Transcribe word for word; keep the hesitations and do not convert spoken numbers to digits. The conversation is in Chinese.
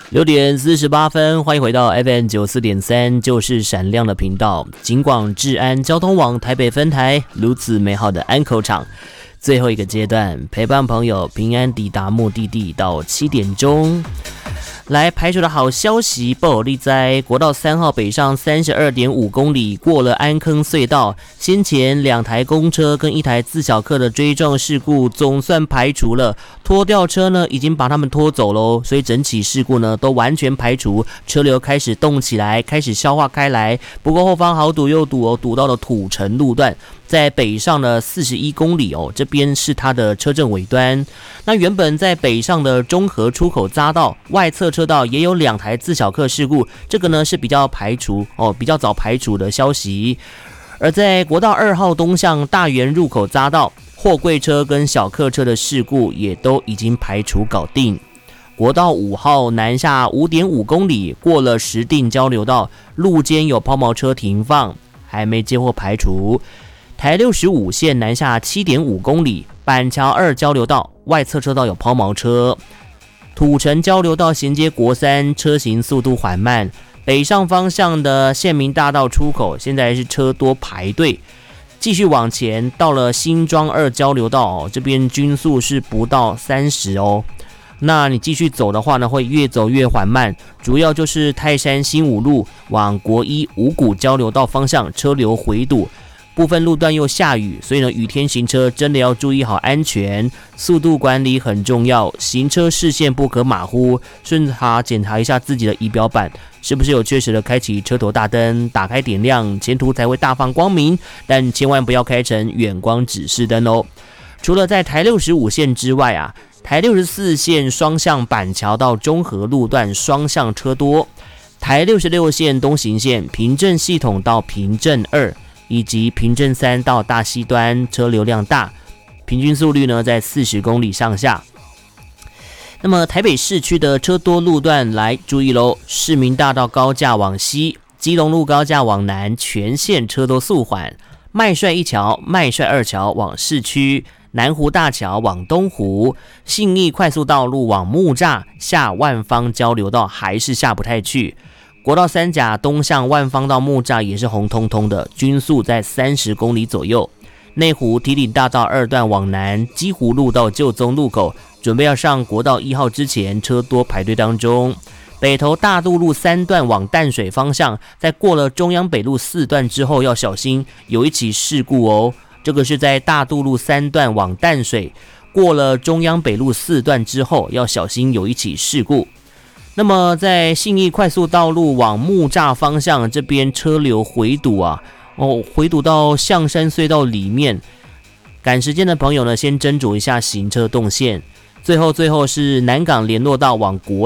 六点四十八分，欢迎回到 F M 九四点三，就是闪亮的频道。警广治安交通网台北分台，如此美好的安口场，最后一个阶段，陪伴朋友平安抵达目的地到七点钟。来排除的好消息，不有利在国道三号北上三十二点五公里，过了安坑隧道，先前两台公车跟一台自小客的追撞事故总算排除了，拖吊车呢已经把他们拖走喽，所以整起事故呢都完全排除，车流开始动起来，开始消化开来。不过后方好堵又堵哦，堵到了土城路段。在北上的四十一公里哦，这边是它的车阵尾端。那原本在北上的中和出口匝道外侧车道也有两台自小客事故，这个呢是比较排除哦，比较早排除的消息。而在国道二号东向大园入口匝道，货柜车跟小客车的事故也都已经排除搞定。国道五号南下 五点五公里，过了石碇交流道，路肩有抛锚车停放，还没接获排除。台六十五线南下 七点五公里，板桥二交流道外侧车道有抛锚车，土城交流道衔接国三，车行速度缓慢。北上方向的县民大道出口现在是车多排队，继续往前到了新庄二交流道、哦、这边均速是不到三十哦。那你继续走的话呢，会越走越缓慢，主要就是泰山新五路往国一五股交流道方向车流回堵。部分路段又下雨，所以呢，雨天行车真的要注意好安全，速度管理很重要，行车视线不可马虎。顺查检查一下自己的仪表板，是不是有确实的开启车头大灯，打开点亮，前途才会大放光明。但千万不要开成远光指示灯哦。除了在台六十五线之外啊，台六十四线双向板桥到中和路段双向车多，台六十六线东行线平镇系统到平镇二。以及平镇三到大溪端车流量大，平均速率呢在四十公里上下。那么台北市区的车多路段来注意喽，市民大道高架往西，基隆路高架往南，全线车多速缓。麦帅一桥、麦帅二桥往市区，南湖大桥往东湖，信义快速道路往木栅下万方交流道还是下不太去。国道三甲东向万方到木栅也是红彤彤的，均速在三十公里左右。内湖堤顶大道二段往南，基湖路到旧宗路口，准备要上国道一号之前，车多排队当中。北投大渡路三段往淡水方向，在过了中央北路四段之后要小心，有一起事故哦。这个是在大渡路三段往淡水，过了中央北路四段之后要小心，有一起事故。那么在信义快速道路往木栅方向，这边车流回堵啊，哦，回堵到象山隧道里面，赶时间的朋友呢，先斟酌一下行车动线。最后最后是南港联络道往国